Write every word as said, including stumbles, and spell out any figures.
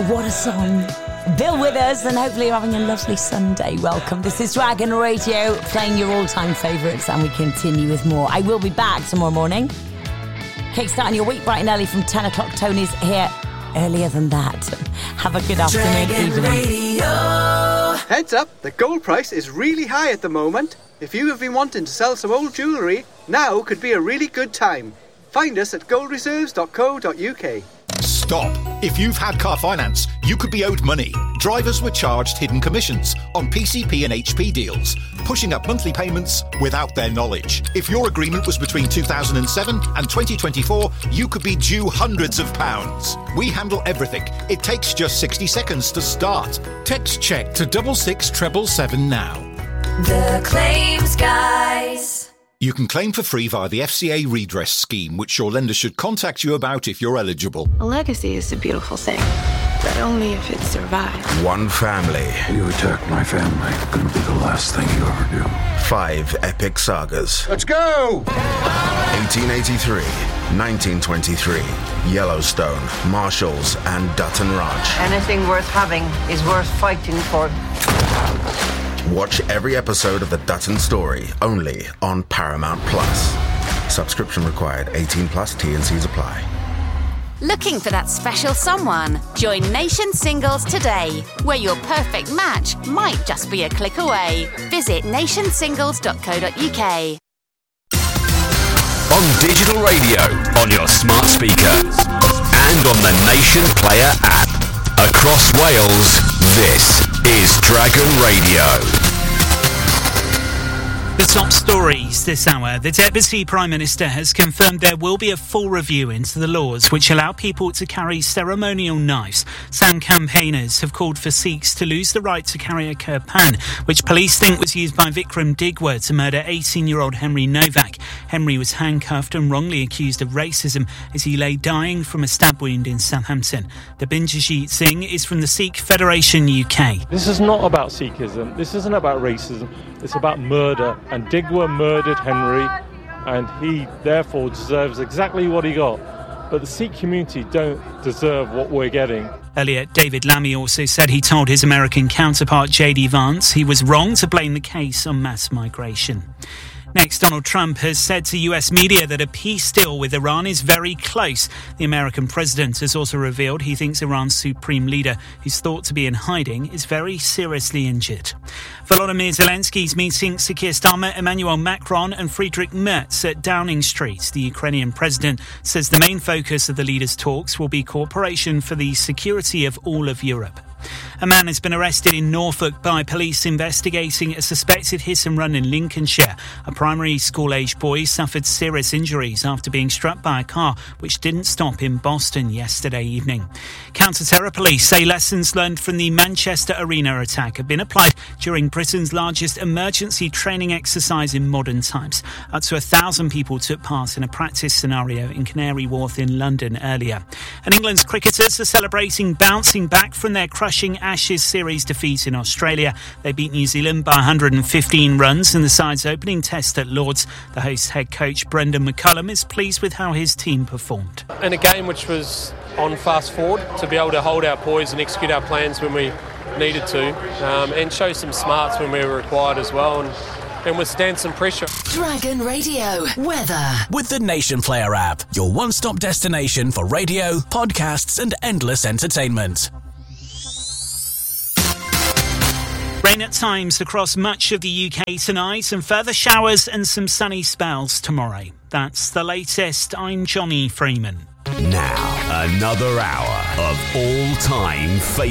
What a song. Bill Withers, and hopefully you're having a lovely Sunday. Welcome. This is Dragon Radio, playing your all-time favourites, and we continue with more. I will be back tomorrow morning. Kickstarting your week bright and early from ten o'clock. Tony's here earlier than that. Have a good afternoon, Dragon evening. Radio. Heads up, the gold price is really high at the moment. If you have been wanting to sell some old jewellery, now could be a really good time. Find us at gold reserves dot co dot uk. Stop. If you've had car finance, you could be owed money. Drivers were charged hidden commissions on P C P and H P deals, pushing up monthly payments without their knowledge. If your agreement was between two thousand seven and twenty twenty-four, you could be due hundreds of pounds. We handle everything. It takes just sixty seconds to start. Text check to double six treble seven now. The Claims Guys. You can claim for free via the F C A redress scheme, which your lender should contact you about if you're eligible. A legacy is a beautiful thing, but only if it survives. One family. You attack my family, gonna be the last thing you ever do. Five epic sagas. Let's go! eighteen eighty-three, nineteen twenty-three, Yellowstone, Marshalls, and Dutton Ranch. Anything worth having is worth fighting for. Watch every episode of The Dutton Story, only on Paramount Plus. Subscription required, eighteen plus, T and C's apply. Looking for that special someone? Join Nation Singles today, where your perfect match might just be a click away. Visit nation singles dot co dot uk. On digital radio, on your smart speaker, and on the Nation Player app. Across Wales, this is Dragon Radio. The top stories this hour. The Deputy Prime Minister has confirmed there will be a full review into the laws which allow people to carry ceremonial knives. Some campaigners have called for Sikhs to lose the right to carry a kirpan, which police think was used by Vikram Digwa to murder eighteen-year-old Henry Novak. Henry was handcuffed and wrongly accused of racism as he lay dying from a stab wound in Southampton. Dabinderjeet Singh is from the Sikh Federation U K. This is not about Sikhism. This isn't about racism. It's about murder. And Digwa murdered Henry, and he therefore deserves exactly what he got. But the Sikh community don't deserve what we're getting. Earlier, David Lammy also said he told his American counterpart J D Vance he was wrong to blame the case on mass migration. Next, Donald Trump has said to U S media that a peace deal with Iran is very close. The American president has also revealed he thinks Iran's supreme leader, who's thought to be in hiding, is very seriously injured. Volodymyr Zelensky's meeting Sir Keir Starmer, Emmanuel Macron and Friedrich Merz at Downing Street. The Ukrainian president says the main focus of the leaders' talks will be cooperation for the security of all of Europe. A man has been arrested in Norfolk by police investigating a suspected hit and run in Lincolnshire. A primary school-aged boy suffered serious injuries after being struck by a car which didn't stop in Boston yesterday evening. Counter-terror police say lessons learned from the Manchester Arena attack have been applied during Britain's largest emergency training exercise in modern times. Up to a thousand people took part in a practice scenario in Canary Wharf in London earlier. And England's cricketers are celebrating bouncing back from their crushing Ashes series defeat in Australia. They beat New Zealand by one hundred fifteen runs in the side's opening test at Lord's. The host head coach Brendan McCullum is pleased with how his team performed. In a game which was on fast forward, to be able to hold our poise and execute our plans when we needed to, um, and show some smarts when we were required as well, and, and withstand some pressure. Dragon Radio weather with the Nation Player app, your one-stop destination for radio, podcasts and endless entertainment. Rain at times across much of the U K tonight, and further showers and some sunny spells tomorrow. That's the latest. I'm Johnny Freeman. Now, another hour of all-time favourites.